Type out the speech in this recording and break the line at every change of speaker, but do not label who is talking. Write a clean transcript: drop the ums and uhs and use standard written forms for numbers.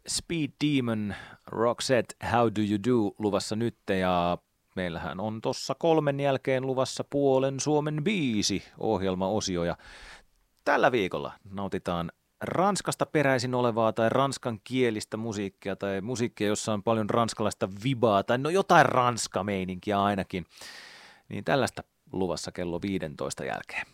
Speed Demon, Roxette, How Do You Do luvassa nyt, ja meillähän on tuossa 3 jälkeen luvassa puolen Suomen biisi ohjelmaosio, ja tällä viikolla nautitaan Ranskasta peräisin olevaa tai ranskankielistä musiikkia tai musiikkia, jossa on paljon ranskalaista vibaa tai no jotain ranskameininkiä ainakin, niin tällaista luvassa kello 15 jälkeen.